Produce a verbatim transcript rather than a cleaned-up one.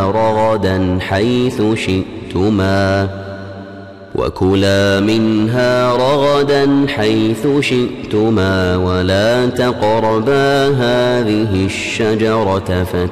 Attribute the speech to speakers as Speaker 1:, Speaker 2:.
Speaker 1: منها رغدا حيث شئتما وكلا منها رغدا حيث شئتما ولا تقربا هذه الشجرة